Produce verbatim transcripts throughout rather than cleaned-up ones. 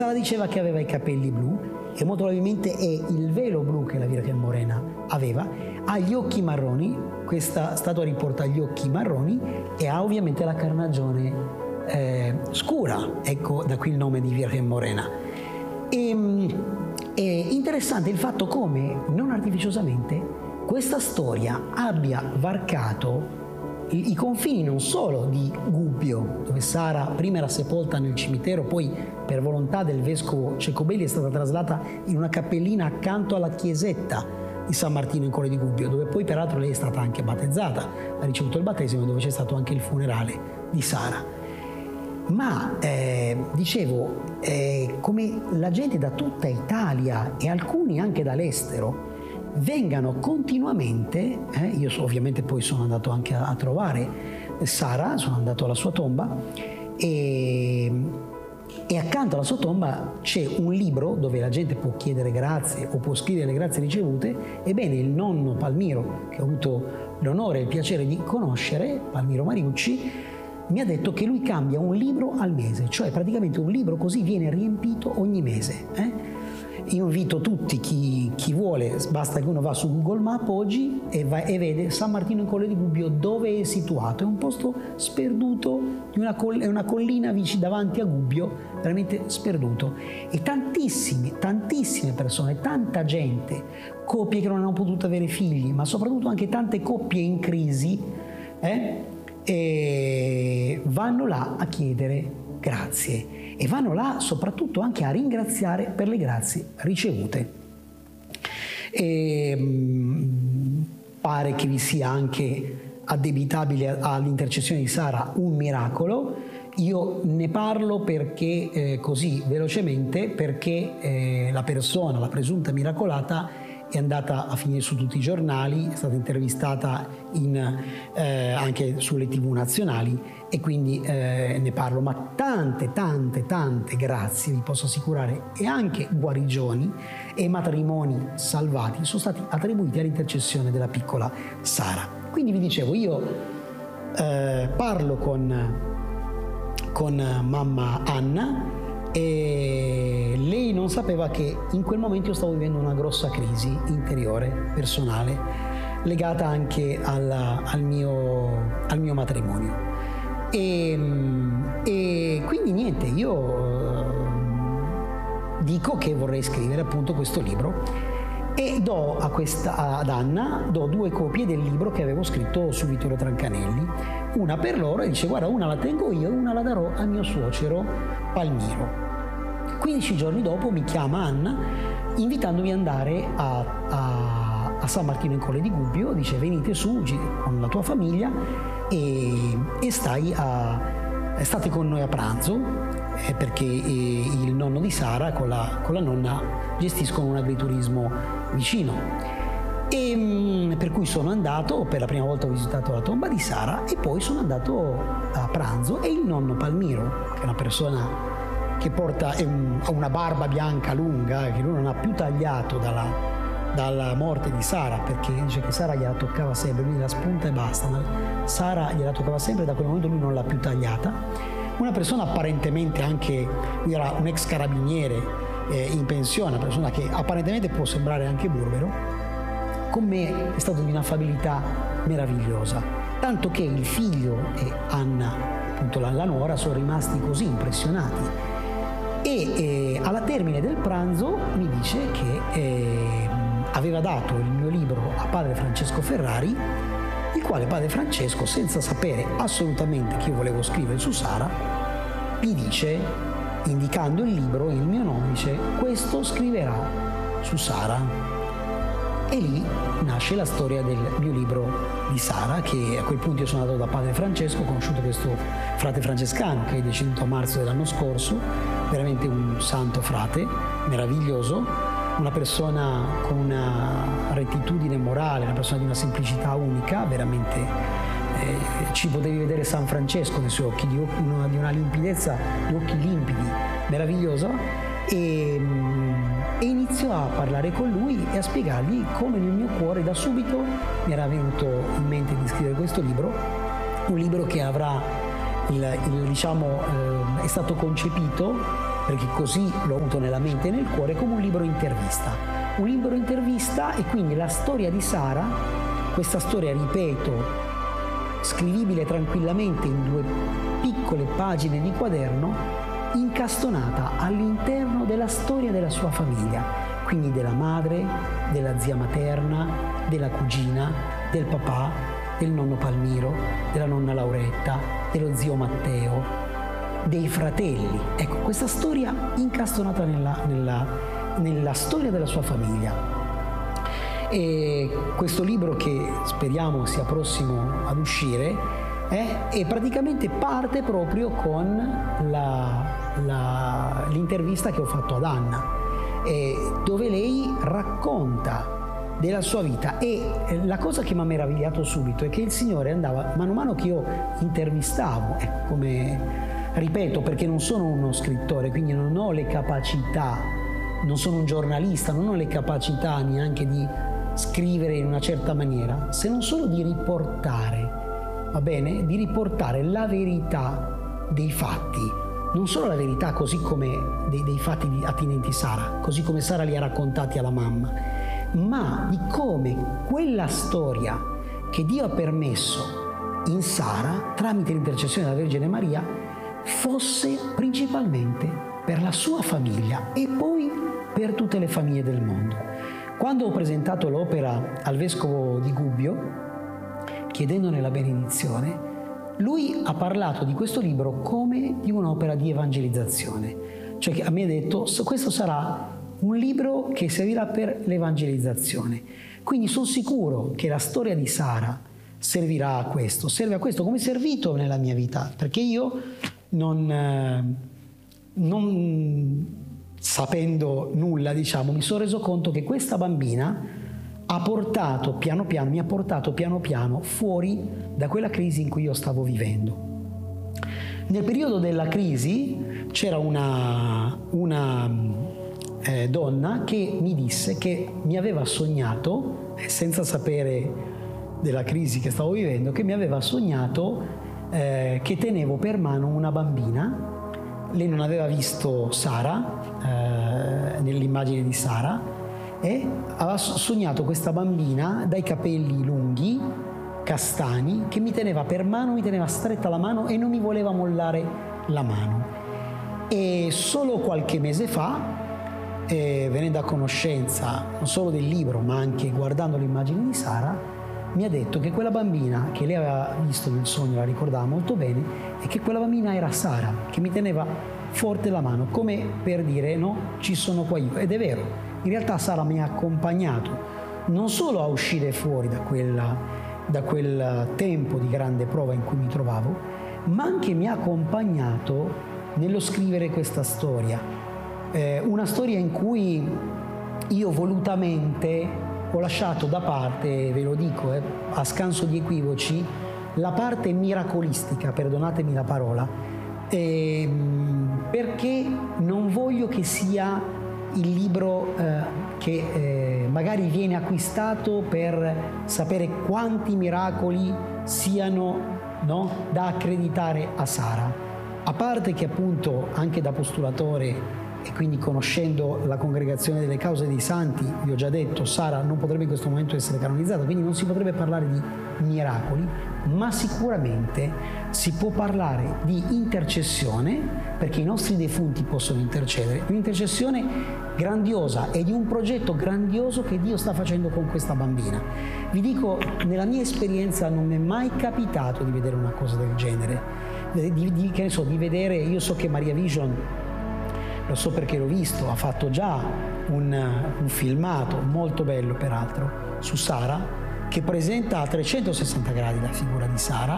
Sara diceva che aveva i capelli blu e molto probabilmente è il velo blu che la Virgen Morena aveva, ha gli occhi marroni, questa statua riporta gli occhi marroni e ha ovviamente la carnagione eh, scura, ecco da qui il nome di Virgen Morena. E, è interessante il fatto come non artificiosamente questa storia abbia varcato i confini non solo di Gubbio, dove Sara prima era sepolta nel cimitero, poi per volontà del vescovo Cecobelli è stata traslata in una cappellina accanto alla chiesetta di San Martino in Colle di Gubbio, dove poi peraltro lei è stata anche battezzata, ha ricevuto il battesimo, dove c'è stato anche il funerale di Sara. Ma eh, dicevo, eh, come la gente da tutta Italia e alcuni anche dall'estero vengano continuamente, eh, io so, ovviamente poi sono andato anche a, a trovare Sara, sono andato alla sua tomba e, e accanto alla sua tomba c'è un libro dove la gente può chiedere grazie o può scrivere le grazie ricevute. Ebbene, il nonno Palmiro, che ho avuto l'onore e il piacere di conoscere, Palmiro Mariucci, mi ha detto che lui cambia un libro al mese, cioè praticamente un libro così viene riempito ogni mese. Eh? Io invito tutti, chi, chi vuole, basta che uno va su Google Maps oggi e, va, e vede San Martino in Colle di Gubbio dove è situato. È un posto sperduto, di una, coll- una collina vicino davanti a Gubbio, veramente sperduto. E tantissime, tantissime persone, tanta gente, coppie che non hanno potuto avere figli, ma soprattutto anche tante coppie in crisi, eh, e vanno là a chiedere grazie. E vanno là soprattutto anche a ringraziare per le grazie ricevute. E, mh, pare che vi sia anche addebitabile all'intercessione di Sara un miracolo. Io ne parlo perché eh, così velocemente, perché eh, la persona, la presunta miracolata, è andata a finire su tutti i giornali, è stata intervistata in, eh, anche sulle tivù nazionali e quindi eh, ne parlo, ma tante, tante, tante grazie, vi posso assicurare, e anche guarigioni e matrimoni salvati sono stati attribuiti all'intercessione della piccola Sara. Quindi vi dicevo, io eh, parlo con, con mamma Anna, e lei non sapeva che in quel momento io stavo vivendo una grossa crisi interiore, personale, legata anche alla, al, mio, al mio matrimonio. E, e quindi niente, io uh, dico che vorrei scrivere appunto questo libro e do a questa, ad Anna do due copie del libro che avevo scritto su Vittorio Trancanelli, una per loro, e dice: guarda, una la tengo io e una la darò al mio suocero Palmiro. quindici giorni dopo mi chiama Anna invitandomi ad andare a, a, a San Martino in Colle di Gubbio, dice: venite su con la tua famiglia e, e stai a, state con noi a pranzo, eh, perché eh, il nonno di Sara con la, con la nonna gestiscono un agriturismo vicino. E, mh, per cui sono andato, per la prima volta ho visitato la tomba di Sara e poi sono andato a pranzo, e il nonno Palmiro, che è una persona che porta un, una barba bianca lunga, che lui non ha più tagliato dalla, dalla morte di Sara, perché dice che Sara gliela toccava sempre, lui la spunta e basta, ma Sara gliela toccava sempre, da quel momento lui non l'ha più tagliata. Una persona apparentemente anche, lui era un ex carabiniere eh, in pensione, una persona che apparentemente può sembrare anche burbero, con me è stato di un'affabilità meravigliosa, tanto che il figlio e Anna, appunto la, la nuora, sono rimasti così impressionati. E eh, alla termine del pranzo mi dice che eh, aveva dato il mio libro a padre Francesco Ferrari, il quale padre Francesco, senza sapere assolutamente che io volevo scrivere su Sara, mi dice, indicando il libro e il mio nome, dice: questo scriverà su Sara. E lì nasce la storia del mio libro di Sara, che a quel punto io sono andato da padre Francesco, ho conosciuto questo frate francescano che è deceduto a marzo dell'anno scorso, veramente un santo frate, meraviglioso, una persona con una rettitudine morale, una persona di una semplicità unica, veramente eh, ci potevi vedere San Francesco nei suoi occhi, di, una, di una limpidezza, di occhi limpidi, meraviglioso. E, e inizio a parlare con lui e a spiegargli come nel mio cuore da subito mi era venuto in mente di scrivere questo libro, un libro che avrà il, il, diciamo, eh, è stato concepito perché così l'ho avuto nella mente e nel cuore, come un libro intervista. Un libro intervista e quindi la storia di Sara, questa storia, ripeto, scrivibile tranquillamente in due piccole pagine di quaderno, incastonata all'interno della storia della sua famiglia, quindi della madre, della zia materna, della cugina, del papà, del nonno Palmiro, della nonna Lauretta, dello zio Matteo, dei fratelli. Ecco, questa storia incastonata nella, nella, nella storia della sua famiglia. E questo libro, che speriamo sia prossimo ad uscire, eh, e praticamente parte proprio con la, la, l'intervista che ho fatto ad Anna, eh, dove lei racconta della sua vita. E la cosa che mi ha meravigliato subito è che il Signore andava, mano a mano che io intervistavo, ecco, come ripeto, perché non sono uno scrittore, quindi non ho le capacità, non sono un giornalista, non ho le capacità neanche di scrivere in una certa maniera, se non solo di riportare, va bene, di riportare la verità dei fatti, non solo la verità così come dei, dei fatti attinenti a Sara, così come Sara li ha raccontati alla mamma, ma di come quella storia che Dio ha permesso in Sara, tramite l'intercessione della Vergine Maria, fosse principalmente per la sua famiglia e poi per tutte le famiglie del mondo. Quando ho presentato l'opera al vescovo di Gubbio, chiedendone la benedizione, lui ha parlato di questo libro come di un'opera di evangelizzazione. Cioè, che mi ha detto, questo sarà un libro che servirà per l'evangelizzazione. Quindi sono sicuro che la storia di Sara servirà a questo, serve a questo, come è servito nella mia vita, perché io non, eh, non sapendo nulla, diciamo, mi sono reso conto che questa bambina ha portato piano piano, mi ha portato piano piano fuori da quella crisi in cui io stavo vivendo. Nel periodo della crisi c'era una, una eh, donna che mi disse che mi aveva sognato, eh, senza sapere della crisi che stavo vivendo, che mi aveva sognato eh, che tenevo per mano una bambina. Lei non aveva visto Sara, eh, nell'immagine di Sara, e aveva sognato questa bambina dai capelli lunghi, castani, che mi teneva per mano, mi teneva stretta la mano e non mi voleva mollare la mano. E solo qualche mese fa, eh, venendo a conoscenza non solo del libro ma anche guardando l'immagine di Sara, mi ha detto che quella bambina che lei aveva visto nel sogno, la ricordava molto bene, e che quella bambina era Sara, che mi teneva forte la mano, come per dire: no, ci sono qua io. Ed è vero, in realtà Sara mi ha accompagnato non solo a uscire fuori da, quella, da quel tempo di grande prova in cui mi trovavo, ma anche mi ha accompagnato nello scrivere questa storia. Eh, una storia in cui io volutamente ho lasciato da parte, ve lo dico, eh, a scanso di equivoci, la parte miracolistica, perdonatemi la parola, eh, perché non voglio che sia il libro eh, che eh, magari viene acquistato per sapere quanti miracoli siano, no, da accreditare a Sara. A parte che appunto anche da postulatore, e quindi conoscendo la congregazione delle cause dei santi, vi ho già detto, Sara non potrebbe in questo momento essere canonizzata, quindi non si potrebbe parlare di miracoli, ma sicuramente si può parlare di intercessione, perché i nostri defunti possono intercedere, un'intercessione grandiosa e di un progetto grandioso che Dio sta facendo con questa bambina. Vi dico, nella mia esperienza non mi è mai capitato di vedere una cosa del genere, di, di, che ne so, di vedere, io so che Maria Vision, lo so perché l'ho visto, ha fatto già un, un filmato molto bello peraltro su Sara, che presenta a trecentosessanta gradi la figura di Sara,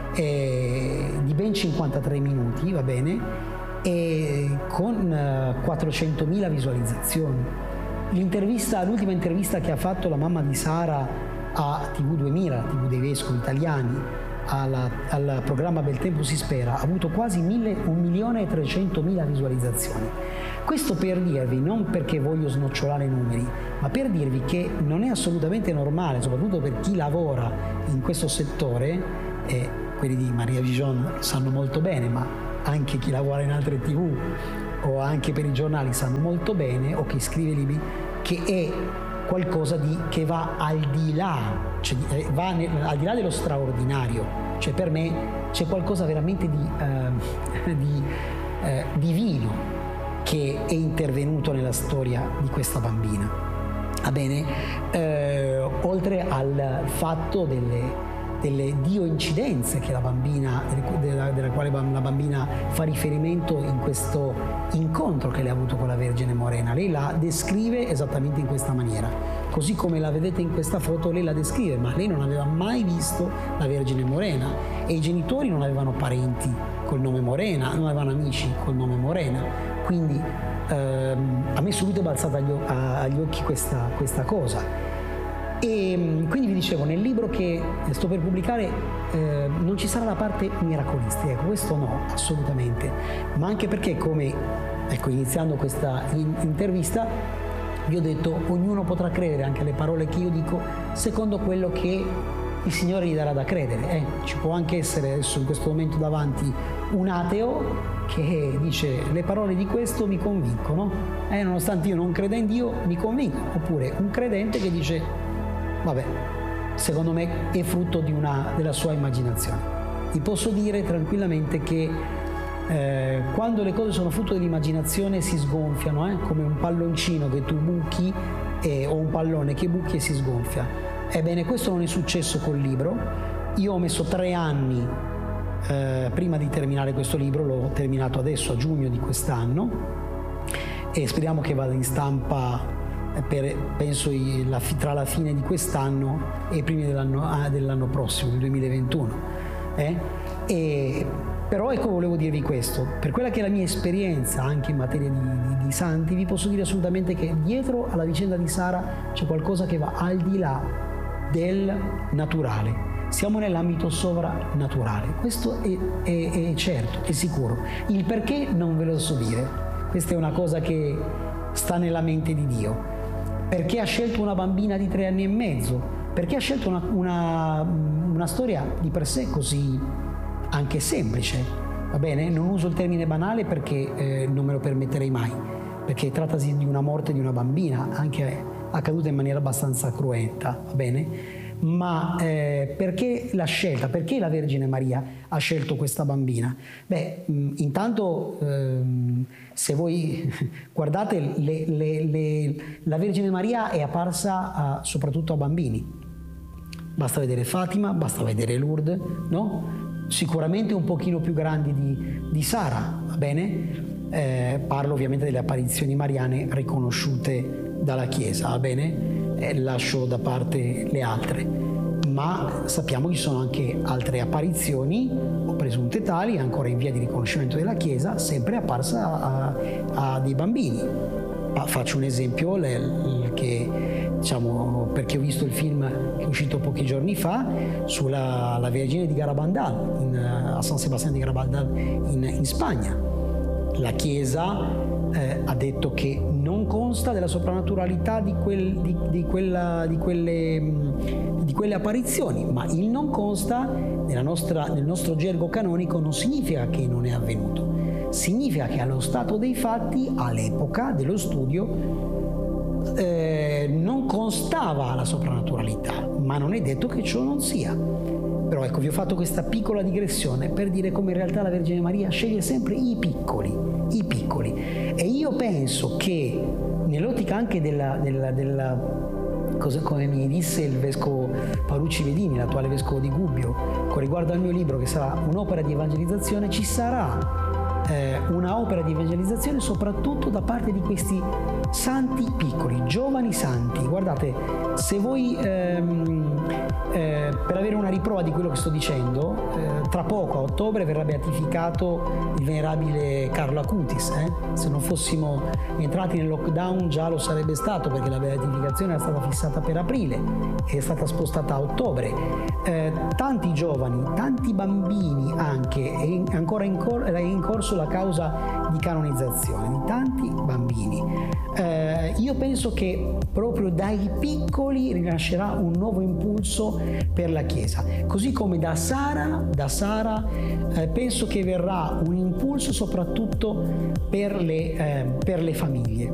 eh, di ben cinquantatré minuti, va bene, e con eh, quattrocentomila visualizzazioni. L'intervista, l'ultima intervista che ha fatto la mamma di Sara a T V duemila, T V dei Vescovi Italiani, Alla, al programma Bel Tempo si spera, ha avuto quasi un milione e trecentomila visualizzazioni. Questo per dirvi, non perché voglio snocciolare i numeri, ma per dirvi che non è assolutamente normale, soprattutto per chi lavora in questo settore, e quelli di Maria Vision sanno molto bene, ma anche chi lavora in altre tivù o anche per i giornali sanno molto bene, o chi scrive libri, che è qualcosa di, che va al di là, cioè va nel, al di là dello straordinario. Cioè per me c'è qualcosa veramente di, eh, di eh, divino che è intervenuto nella storia di questa bambina. Va bene? Eh, oltre al fatto delle delle dio incidenze che la bambina, della, della quale la bambina fa riferimento in questo incontro che lei ha avuto con la Vergine Morena. Lei la descrive esattamente in questa maniera, così come la vedete in questa foto. Lei la descrive, ma lei non aveva mai visto la Vergine Morena e i genitori non avevano parenti col nome Morena, non avevano amici col nome Morena, quindi ehm, a me subito è balzata agli, agli occhi questa, questa cosa. E quindi vi dicevo, nel libro che sto per pubblicare eh, non ci sarà la parte miracolistica, ecco, questo no, assolutamente, ma anche perché, come ecco, iniziando questa in- intervista vi ho detto, ognuno potrà credere anche alle parole che io dico secondo quello che il Signore gli darà da credere. Eh, ci può anche essere adesso in questo momento davanti un ateo che dice le parole di questo mi convincono, eh, nonostante io non creda in Dio mi convincono, oppure un credente che dice vabbè, secondo me è frutto di una, della sua immaginazione. Vi posso dire tranquillamente che eh, quando le cose sono frutto dell'immaginazione si sgonfiano, eh, come un palloncino che tu buchi eh, o un pallone che buchi e si sgonfia. Ebbene, questo non è successo col libro. Io ho messo tre anni eh, prima di terminare questo libro, l'ho terminato adesso a giugno di quest'anno e speriamo che vada in stampa per, penso la, tra la fine di quest'anno e i primi dell'anno, ah, dell'anno prossimo, del duemilaventuno. Eh? E, però ecco, volevo dirvi questo, per quella che è la mia esperienza anche in materia di, di, di santi, vi posso dire assolutamente che dietro alla vicenda di Sara c'è qualcosa che va al di là del naturale. Siamo nell'ambito sovrannaturale, questo è, è, è certo, è sicuro. Il perché non ve lo so dire, questa è una cosa che sta nella mente di Dio. Perché ha scelto una bambina di tre anni e mezzo? Perché ha scelto una, una, una storia di per sé così anche semplice? Va bene? Non uso il termine banale perché eh, non me lo permetterei mai, perché trattasi di una morte di una bambina, anche accaduta in maniera abbastanza cruenta, va bene? Ma eh, perché la scelta? Perché la Vergine Maria ha scelto questa bambina? Beh, mh, intanto ehm, se voi guardate, le, le, le, la Vergine Maria è apparsa a, soprattutto a bambini. Basta vedere Fatima, basta vedere Lourdes, no? Sicuramente un pochino più grandi di, di Sara, va bene? Eh, parlo ovviamente delle apparizioni mariane riconosciute dalla Chiesa, va bene? Eh, lascio da parte le altre, ma sappiamo che ci sono anche altre apparizioni o presunte tali ancora in via di riconoscimento della Chiesa, sempre apparsa a, a, a dei bambini. Faccio un esempio le, le, che diciamo, perché ho visto il film che è uscito pochi giorni fa sulla la Vergine di Garabandal in, a San Sebastián di Garabandal in, in Spagna. La Chiesa Eh, ha detto che non consta della soprannaturalità di, quel, di, di, quella, di, quelle, di quelle apparizioni, ma il non consta nella nostra, nel nostro gergo canonico non significa che non è avvenuto, significa che allo stato dei fatti, all'epoca dello studio, eh, non constava la soprannaturalità, ma non è detto che ciò non sia. Però ecco, vi ho fatto questa piccola digressione per dire come in realtà la Vergine Maria sceglie sempre i piccoli, i piccoli. E io penso che nell'ottica anche della, della, della cosa, come mi disse il vescovo Parucci Vedini, l'attuale vescovo di Gubbio, con riguardo al mio libro che sarà un'opera di evangelizzazione, ci sarà eh, una opera di evangelizzazione soprattutto da parte di questi santi piccoli, giovani santi. Guardate, se voi ehm, eh, per avere una riprova di quello che sto dicendo, eh, tra poco a ottobre verrà beatificato il venerabile Carlo Acutis. Eh? Se non fossimo entrati nel lockdown già lo sarebbe stato, perché la beatificazione era stata fissata per aprile e è stata spostata a ottobre. Eh, tanti giovani, tanti bambini anche, e ancora in, cor- è in corso la causa di canonizzazione di tanti bambini. Eh, io io penso che proprio dai piccoli rinascerà un nuovo impulso per la Chiesa, così come da Sara, da Sara eh, penso che verrà un impulso soprattutto per le, eh, per le famiglie.